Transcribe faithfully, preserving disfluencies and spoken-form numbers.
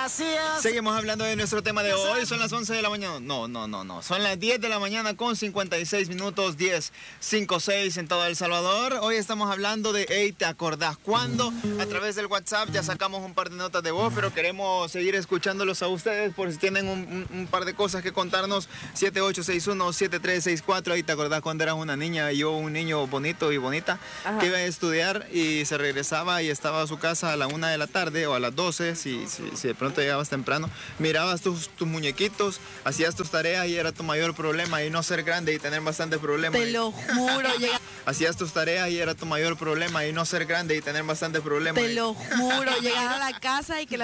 Seguimos hablando de nuestro tema de hoy. Son las once de la mañana. No, no, no, no. Son las diez de la mañana con cincuenta y seis minutos. diez, cinco, seis en todo El Salvador. Hoy estamos hablando de, hey, ¿te acordás cuándo? A través del WhatsApp ya sacamos un par de notas de voz, pero queremos seguir escuchándolos a ustedes por si tienen un, un, un par de cosas que contarnos. siete ocho seis uno, siete tres seis cuatro. Hey, ¿te acordás cuando eras una niña y yo un niño bonito y bonita? Ajá. Que iba a estudiar y se regresaba y estaba a su casa a la una de la tarde o a las doce, si, si, si de pronto llegabas temprano, mirabas tus, tus muñequitos, hacías tus tareas y era tu mayor problema, y no ser grande y tener bastantes problemas. Te lo juro. Llega... Hacías tus tareas y era tu mayor problema, y no ser grande y tener bastantes problemas. Te lo juro, llegar a la casa y que la